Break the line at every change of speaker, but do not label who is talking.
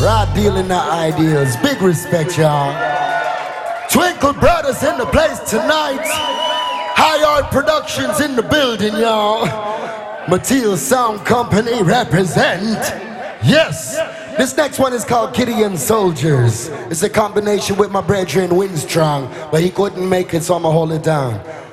Raw dealing the ideas. Big respect, y'all. Twinkle Brothers in the place tonight. High Art Productions in the building, y'all. Mateel Sound Company represent. Yes. This next one is called Kitty and Soldiers. It's a combination with my brethren Winstrong, but he couldn't make it, so I'ma hold it down.